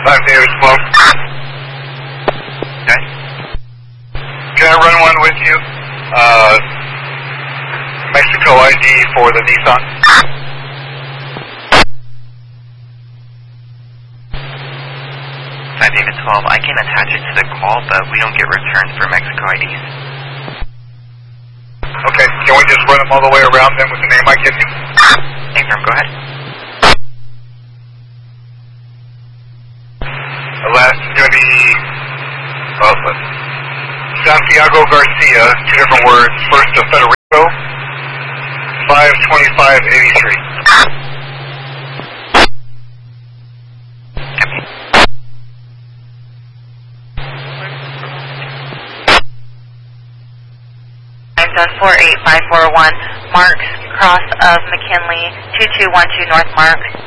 5 David Smoke. Okay. Can I run one with you? Mexico ID for the Nissan. 5 David 12, I can attach it to the call, but we don't get returns for Mexico IDs. Okay, can we just run them all the way around then with the name I give you? Affirm, go ahead. The last is going to be Santiago Garcia, 2 different words. First to Federico, 52583. Does 48541, Marks, cross of McKinley, 2212 North Mark.